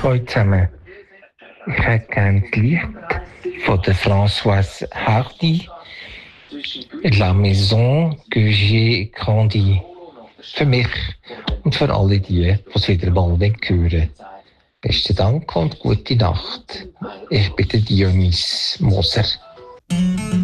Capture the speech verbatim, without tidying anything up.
Hallo zusammen. Ich hätte gerne das Lied von der Françoise Hardy, La Maison que j'ai grandi. Für mich und für alle die, die es wieder mal hören. Besten Dank und gute Nacht. Ich bin der Dionys Moser.